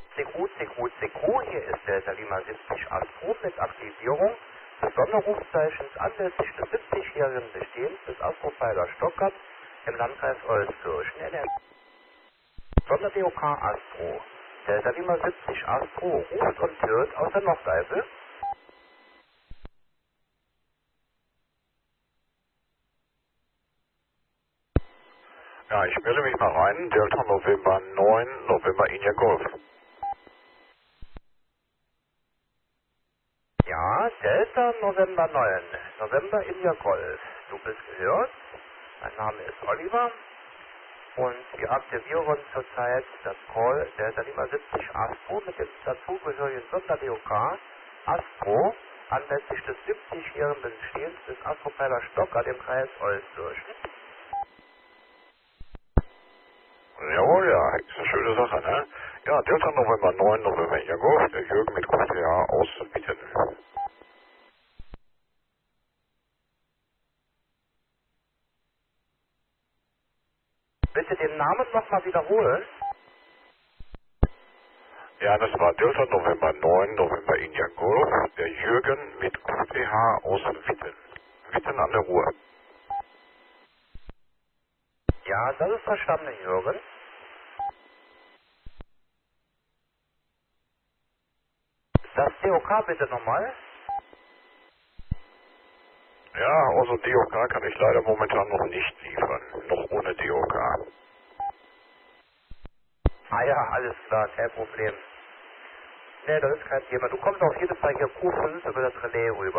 CQ, hier ist Delta Lima 70 Astro mit Aktivierung des Sonderrufzeichens anlässlich des 70-jährigen Bestehens des Astropfeiler Stockert im Landkreis Euskirchen. Sonder-DOK Astro. Delta Lima 70 Astro ruft und hört aus der Nordeifel. Ja, ich melde mich mal rein. Delta November 9, November India Golf. Ja, Delta November 9, November India Golf. Du bist gehört. Mein Name ist Oliver. Und wir aktivieren zurzeit das Call Delta Lima 70 Astro mit dem dazugehörigen Sonder-DOK Astro anlässlich des 70-jährigen Bestehens des Astropfeiler Stockert im Kreis Euskirchen. Jawohl, ja, ist eine schöne Sache, ne? Ja, Delta November 9, November India Golf, der Jürgen mit QTA aus Witten. Bitte den Namen nochmal wiederholen. Ja, das war Delta November 9, November India Golf, der Jürgen mit QTH aus Witten. Witten an der Ruhr. Ja, das ist verstanden, Jürgen. Das DOK bitte nochmal. Ja, also DOK kann ich leider momentan noch nicht liefern. Noch ohne DOK. Ah ja, alles klar, kein Problem. Ne, das ist kein Thema. Du kommst auf jeden Fall hier Q5 über das Relais rüber.